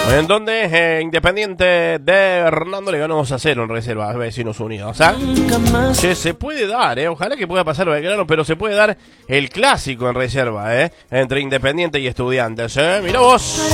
En donde Independiente de Hernando le ganó 2-0 en reserva a Vecinos Unidos. Que se puede dar, ojalá que pueda pasar lo de Belgrano, pero se puede dar el clásico en reserva, entre Independiente y Estudiantes. Mirá vos.